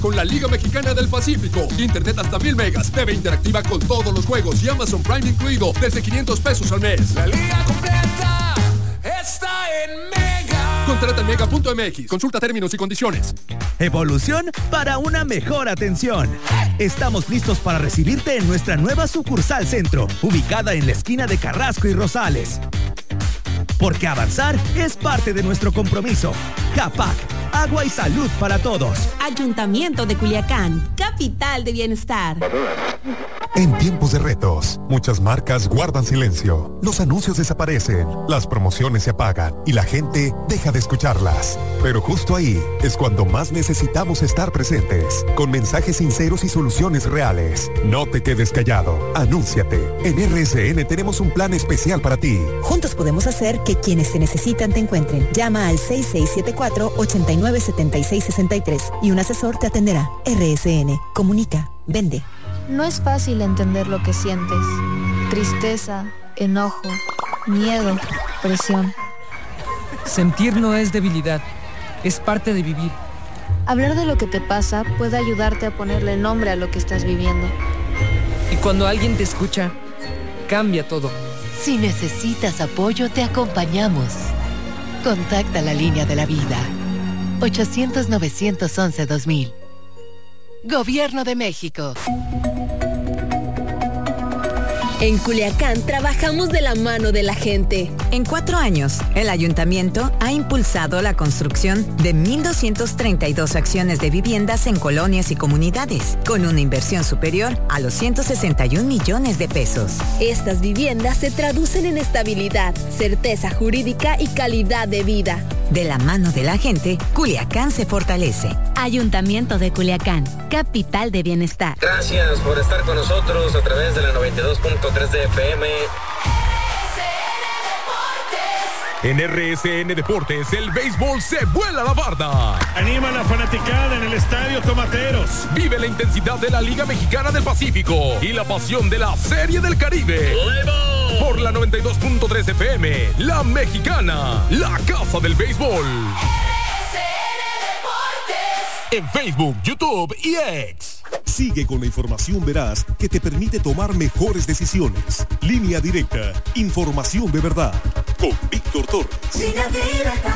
con la Liga Mexicana del Pacífico. Internet hasta 1000 megas, TV interactiva con todos los juegos y Amazon Prime incluido desde $500 al mes. La liga completa está en Mega. Contrata en mega.mx. Consulta términos y condiciones. Evolución para una mejor atención. Estamos listos para recibirte en nuestra nueva sucursal Centro, ubicada en la esquina de Carrasco y Rosales. Porque avanzar es parte de nuestro compromiso. CAPAC, agua y salud para todos. Ayuntamiento de Culiacán, capital de bienestar. En tiempos de retos, muchas marcas guardan silencio. Los anuncios desaparecen, las promociones se apagan y la gente deja de escucharlas. Pero justo ahí es cuando más necesitamos estar presentes, con mensajes sinceros y soluciones reales. No te quedes callado, anúnciate. En RSN tenemos un plan especial para ti. Juntos podemos hacer que quienes te necesitan te encuentren. Llama al 6674-897663 y un asesor te atenderá. RSN, comunica, vende. No es fácil entender lo que sientes. Tristeza, enojo, miedo, presión. Sentir no es debilidad, es parte de vivir. Hablar de lo que te pasa puede ayudarte a ponerle nombre a lo que estás viviendo. Y cuando alguien te escucha, cambia todo. Si necesitas apoyo, te acompañamos. Contacta la línea de la vida. 800-911-2000. Gobierno de México. En Culiacán trabajamos de la mano de la gente. En 4 años, el ayuntamiento ha impulsado la construcción de 1,232 acciones de viviendas en colonias y comunidades, con una inversión superior a los 161 millones de pesos. Estas viviendas se traducen en estabilidad, certeza jurídica y calidad de vida. De la mano de la gente, Culiacán se fortalece. Ayuntamiento de Culiacán, capital de bienestar. Gracias por estar con nosotros a través de la 92.3 de FM. En RSN Deportes, el béisbol se vuela la barda. Anima a la fanaticada en el Estadio Tomateros. Vive la intensidad de la Liga Mexicana del Pacífico y la pasión de la Serie del Caribe. Por la 92.3 FM, La Mexicana, la casa del béisbol. En Facebook, YouTube y X. Sigue con la información veraz que te permite tomar mejores decisiones. Línea Directa, información de verdad. Con Víctor Torres. Línea Directa.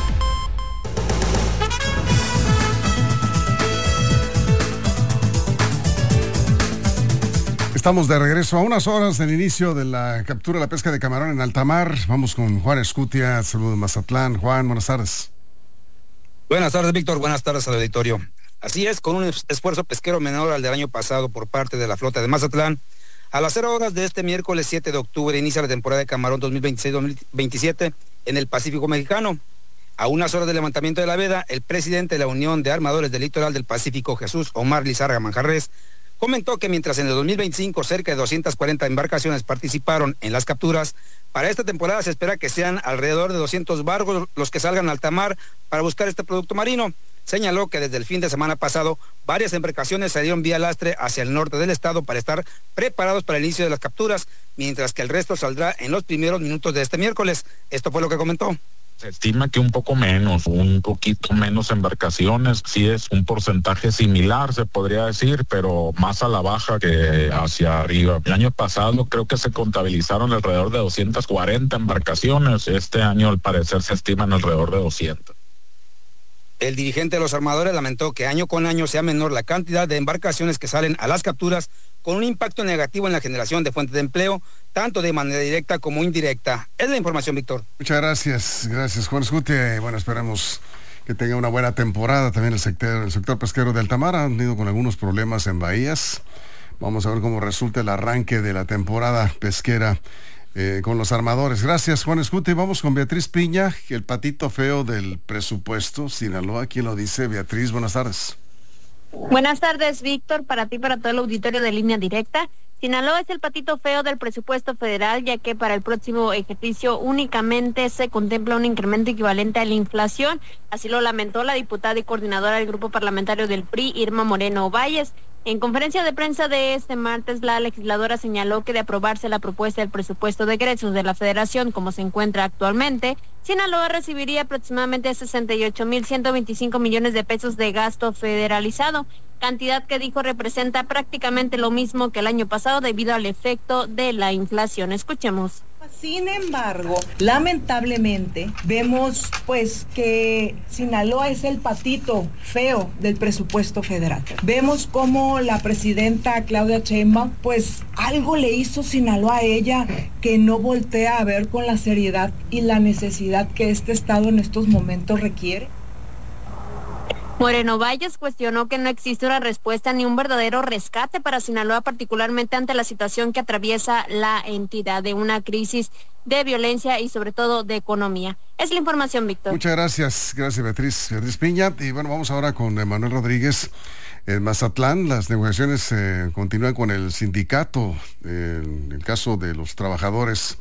Estamos de regreso a unas horas del inicio de la captura de la pesca de camarón en alta mar. Vamos con Juan Escutia, saludos de Mazatlán. Juan, buenas tardes. Buenas tardes, Víctor. Buenas tardes al auditorio. Así es, con un esfuerzo pesquero menor al del año pasado por parte de la flota de Mazatlán, a las 0 horas de este miércoles 7 de octubre inicia la temporada de camarón 2026-2027 en el Pacífico Mexicano. A unas horas del levantamiento de la veda, el presidente de la Unión de Armadores del Litoral del Pacífico, Jesús Omar Lizárraga Manjarres, comentó que mientras en el 2025 cerca de 240 embarcaciones participaron en las capturas, para esta temporada se espera que sean alrededor de 200 barcos los que salgan a alta mar para buscar este producto marino. Señaló que desde el fin de semana pasado, varias embarcaciones salieron vía lastre hacia el norte del estado para estar preparados para el inicio de las capturas, mientras que el resto saldrá en los primeros minutos de este miércoles. Esto fue lo que comentó. Se estima que un poquito menos embarcaciones, sí es un porcentaje similar, se podría decir, pero más a la baja que hacia arriba. El año pasado creo que se contabilizaron alrededor de 240 embarcaciones, este año al parecer se estiman alrededor de 200. El dirigente de los armadores lamentó que año con año sea menor la cantidad de embarcaciones que salen a las capturas, con un impacto negativo en la generación de fuentes de empleo, tanto de manera directa como indirecta. Es la información, Víctor. Muchas gracias, Juan Escutia. Bueno, esperamos que tenga una buena temporada también el sector pesquero de alta mar. Han tenido con algunos problemas en bahías. Vamos a ver cómo resulta el arranque de la temporada pesquera con los armadores. Gracias, Juan Escutia. Vamos con Beatriz Piña, el patito feo del presupuesto, Sinaloa. ¿Quién lo dice? Beatriz, buenas tardes. Buenas tardes, Víctor, para ti, para todo el auditorio de Línea Directa. Sinaloa es el patito feo del presupuesto federal, ya que para el próximo ejercicio únicamente se contempla un incremento equivalente a la inflación. Así lo lamentó la diputada y coordinadora del grupo parlamentario del PRI, Irma Moreno Valles. En conferencia de prensa de este martes, la legisladora señaló que de aprobarse la propuesta del presupuesto de egresos de la Federación como se encuentra actualmente, Sinaloa recibiría aproximadamente 68,125 millones de pesos de gasto federalizado, cantidad que dijo representa prácticamente lo mismo que el año pasado debido al efecto de la inflación. Escuchemos. Sin embargo, lamentablemente, vemos pues que Sinaloa es el patito feo del presupuesto federal. Vemos como la presidenta Claudia Sheinbaum, pues algo le hizo Sinaloa a ella que no voltea a ver con la seriedad y la necesidad que este estado en estos momentos requiere. Moreno Valles cuestionó que no existe una respuesta ni un verdadero rescate para Sinaloa, particularmente ante la situación que atraviesa la entidad de una crisis de violencia y sobre todo de economía. Es la información, Víctor. Muchas gracias, Beatriz Piña. Y bueno, vamos ahora con Manuel Rodríguez. En Mazatlán, las negociaciones continúan con el sindicato, en el caso de los trabajadores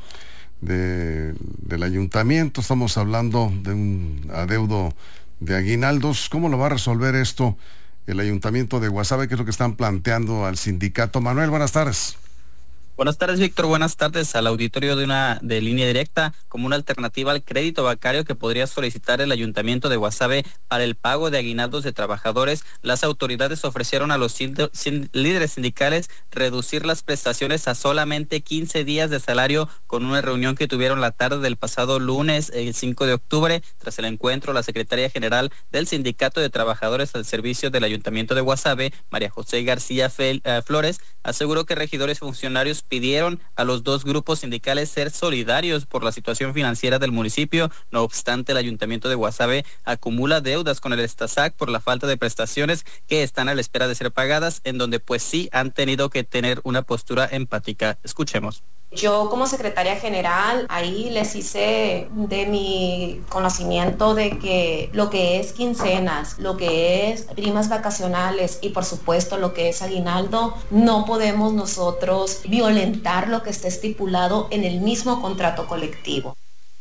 del ayuntamiento. Estamos hablando de un adeudo de aguinaldos. ¿Cómo lo va a resolver esto el ayuntamiento de Guasave? ¿Qué es lo que están planteando al sindicato? Manuel, buenas tardes. Buenas tardes, Víctor. Buenas tardes al auditorio de Línea Directa. Como una alternativa al crédito bancario que podría solicitar el ayuntamiento de Guasave para el pago de aguinaldos de trabajadores, las autoridades ofrecieron a los líderes sindicales reducir las prestaciones a solamente 15 días de salario con una reunión que tuvieron la tarde del pasado lunes, el 5 de octubre. Tras el encuentro, la secretaria general del Sindicato de Trabajadores al Servicio del Ayuntamiento de Guasave, María José García Flores, aseguró que regidores y funcionarios pidieron a los dos grupos sindicales ser solidarios por la situación financiera del municipio. No obstante, el ayuntamiento de Guasave acumula deudas con el Estasac por la falta de prestaciones que están a la espera de ser pagadas, en donde pues sí han tenido que tener una postura empática. Escuchemos. Yo como secretaria general ahí les hice de mi conocimiento de que lo que es quincenas, lo que es primas vacacionales y por supuesto lo que es aguinaldo, no podemos nosotros violentar lo que está estipulado en el mismo contrato colectivo.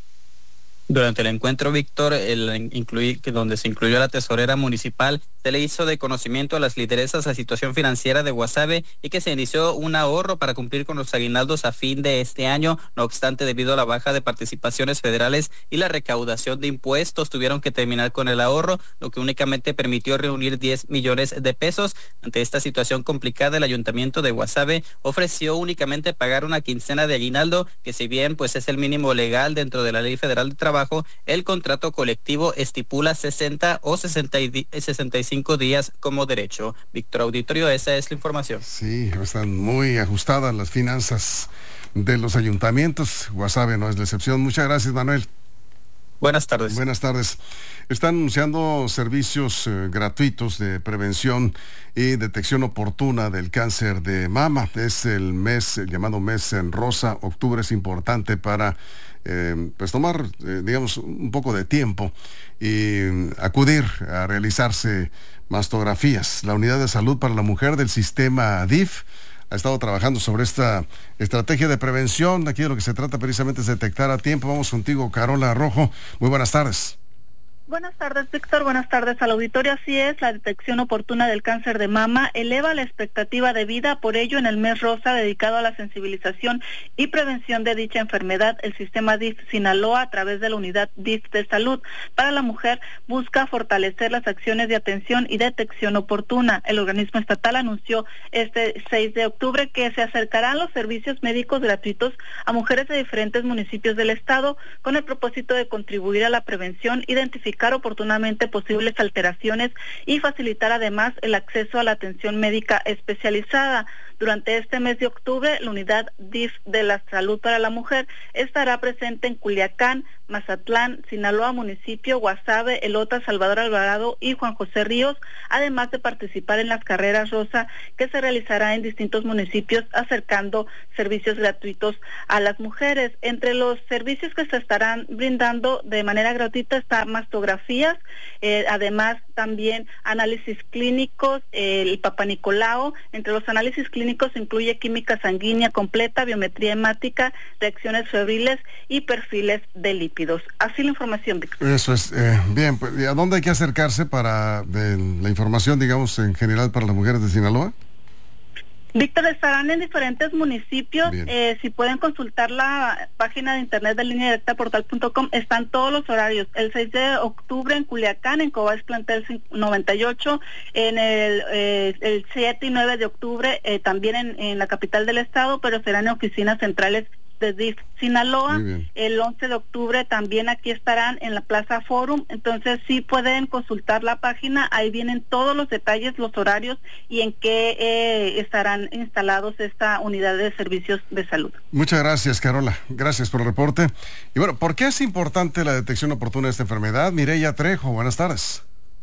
Durante el encuentro, Víctor, donde se incluyó a la tesorera municipal, se le hizo de conocimiento a las lideresas la situación financiera de Guasave y que se inició un ahorro para cumplir con los aguinaldos a fin de este año. No obstante, debido a la baja de participaciones federales y la recaudación de impuestos, tuvieron que terminar con el ahorro, lo que únicamente permitió reunir 10 millones de pesos. Ante esta situación complicada, el ayuntamiento de Guasave ofreció únicamente pagar una quincena de aguinaldo, que si bien pues es el mínimo legal dentro de la Ley Federal de Trabajo, el contrato colectivo estipula 60 o 65 días como derecho. Víctor, auditorio, esa es la información. Sí, están muy ajustadas las finanzas de los ayuntamientos. Guasave no es la excepción. Muchas gracias, Manuel. Buenas tardes. Buenas tardes. Están anunciando servicios gratuitos de prevención y detección oportuna del cáncer de mama. Es el llamado mes en rosa. Octubre es importante para pues tomar, digamos, un poco de tiempo y acudir a realizarse mastografías. La Unidad de Salud para la Mujer del sistema DIF ha estado trabajando sobre esta estrategia de prevención. Aquí de lo que se trata precisamente es detectar a tiempo. Vamos contigo, Carola Rojo. Muy buenas tardes. Buenas tardes, Víctor. Buenas tardes al auditorio. Así es, la detección oportuna del cáncer de mama eleva la expectativa de vida. Por ello, en el mes rosa dedicado a la sensibilización y prevención de dicha enfermedad, el sistema DIF Sinaloa, a través de la unidad DIF de salud para la mujer, busca fortalecer las acciones de atención y detección oportuna. El organismo estatal anunció este 6 de octubre que se acercarán los servicios médicos gratuitos a mujeres de diferentes municipios del estado con el propósito de contribuir a la prevención, identificar oportunamente posibles alteraciones y facilitar además el acceso a la atención médica especializada. Durante este mes de octubre, la unidad DIF de la salud para la mujer estará presente en Culiacán, Mazatlán, Sinaloa Municipio, Guasave, Elota, Salvador Alvarado y Juan José Ríos, además de participar en las carreras rosa que se realizará en distintos municipios acercando servicios gratuitos a las mujeres. Entre los servicios que se estarán brindando de manera gratuita está mastografías, además también análisis clínicos, el Papa Nicolau. Entre los análisis clínicos incluye química sanguínea completa, biometría hemática, reacciones febriles y perfiles de lípidos. Así la información, Víctor. Eso es. Bien, pues, ¿a dónde hay que acercarse para la información, digamos, en general para las mujeres de Sinaloa? Víctor, estarán en diferentes municipios. Si pueden consultar la página de internet de línea directa portal.com, están todos los horarios. El 6 de octubre en Culiacán, en Cobás Plantel 98, en el 7 y 9 de octubre también en la capital del estado, pero serán en oficinas centrales de DIF Sinaloa. El 11 de octubre también aquí estarán en la Plaza Forum. Entonces sí pueden consultar la página, ahí vienen todos los detalles, los horarios y en qué estarán instalados esta unidad de servicios de salud. Muchas gracias, Carola, gracias por el reporte. Y bueno, ¿por qué es importante la detección oportuna de esta enfermedad? Mireya Trejo, buenas tardes.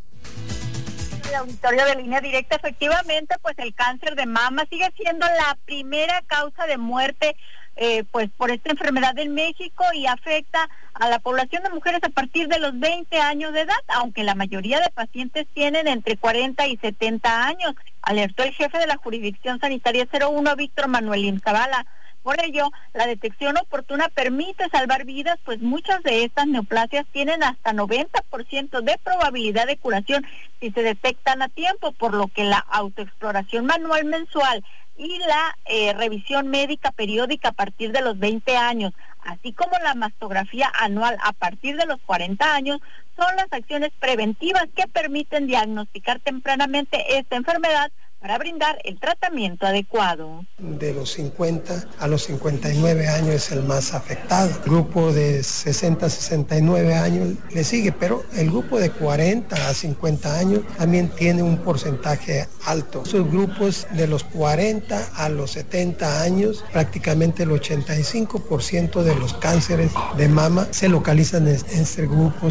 El auditorio de Línea Directa, efectivamente, pues el cáncer de mama sigue siendo la primera causa de muerte pues por esta enfermedad en México y afecta a la población de mujeres a partir de los 20 años de edad, aunque la mayoría de pacientes tienen entre 40 y 70 años, alertó el jefe de la Jurisdicción Sanitaria 01, Víctor Manuelín Zavala. Por ello, la detección oportuna permite salvar vidas, pues muchas de estas neoplasias tienen hasta 90% de probabilidad de curación si se detectan a tiempo, por lo que la autoexploración manual mensual y la revisión médica periódica a partir de los 20 años, así como la mastografía anual a partir de los 40 años, son las acciones preventivas que permiten diagnosticar tempranamente esta enfermedad para brindar el tratamiento adecuado. De los 50 a los 59 años es el más afectado. El grupo de 60 a 69 años le sigue, pero el grupo de 40 a 50 años también tiene un porcentaje alto. Esos grupos de los 40 a los 70 años, prácticamente el 85% de los cánceres de mama se localizan en este grupo.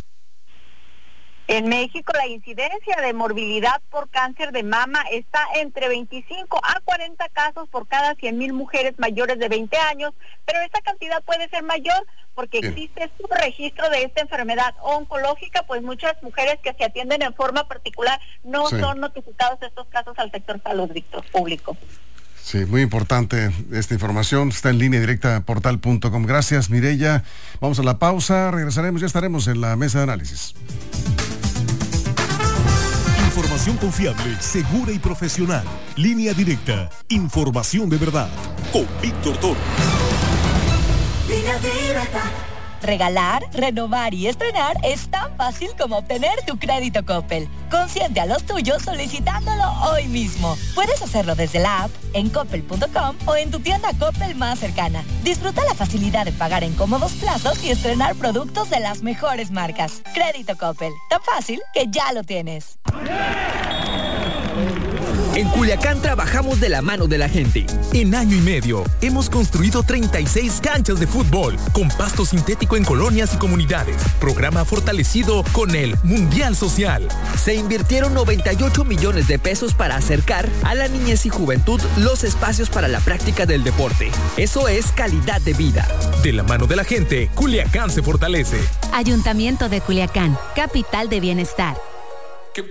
En México, la incidencia de morbilidad por cáncer de mama está entre 25 a 40 casos por cada 100,000 mujeres mayores de 20 años, pero esta cantidad puede ser mayor porque existe un registro de esta enfermedad oncológica, pues muchas mujeres que se atienden en forma particular no son notificados estos casos al sector salud, Víctor, público. Sí, muy importante esta información. Está en línea directa portal.com. Gracias, Mireya. Vamos a la pausa, regresaremos, ya estaremos en la mesa de análisis. Información confiable, segura y profesional. Línea directa. Información de verdad. Con Víctor Toro. Línea directa. Regalar, renovar y estrenar es tan fácil como obtener tu crédito Coppel. Consiente a los tuyos solicitándolo hoy mismo. Puedes hacerlo desde la app, en coppel.com o en tu tienda Coppel más cercana. Disfruta la facilidad de pagar en cómodos plazos y estrenar productos de las mejores marcas. Crédito Coppel, tan fácil que ya lo tienes. En Culiacán trabajamos de la mano de la gente. En año y medio hemos construido 36 canchas de fútbol con pasto sintético en colonias y comunidades. Programa fortalecido con el Mundial Social. Se invirtieron 98 millones de pesos para acercar a la niñez y juventud los espacios para la práctica del deporte. Eso es calidad de vida. De la mano de la gente, Culiacán se fortalece. Ayuntamiento de Culiacán, capital de bienestar.